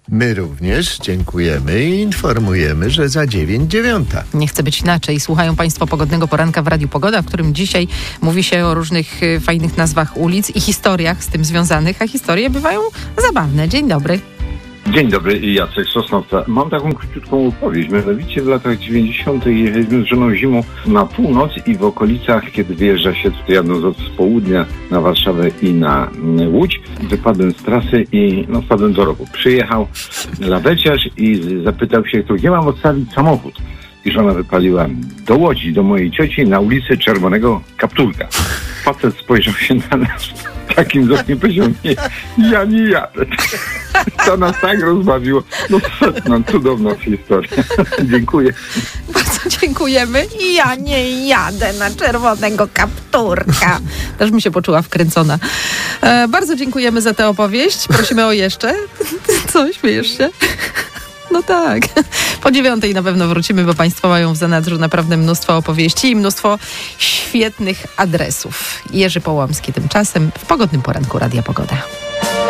My również dziękujemy i informujemy, że za 9:09. Nie chce być inaczej. Słuchają Państwo Pogodnego Poranka w Radiu Pogoda, w którym dzisiaj mówi się o różnych fajnych nazwach ulic i historiach z tym związanych, a historie bywają zabawne. Dzień dobry. Dzień dobry, Jacek Sosnowca. Mam taką króciutką opowieść. Mianowicie w latach 90. jechaliśmy z żoną zimą na północ i w okolicach, kiedy wyjeżdża się tutaj jadąc z południa na Warszawę i na Łódź, wypadłem z trasy i wpadłem do rowu. Przyjechał laweciarz i zapytał się, gdzie mam odstawić samochód. I żona wypaliła do Łodzi, do mojej cioci na ulicy Czerwonego Kapturka. Facet spojrzał się na nas takim wzrokiem, powiedział, ja nie jadę. To nas tak rozbawiło. Cudowna historia. Dziękuję. Bardzo dziękujemy. Ja nie jadę na Czerwonego Kapturka. Też mi się poczuła wkręcona. Bardzo dziękujemy za tę opowieść. Prosimy o jeszcze. Co, śmiejesz się? No tak. Po 9:00 na pewno wrócimy, bo Państwo mają w zanadrzu naprawdę mnóstwo opowieści i mnóstwo świetnych adresów. Jerzy Połomski tymczasem w Pogodnym Poranku Radia Pogoda.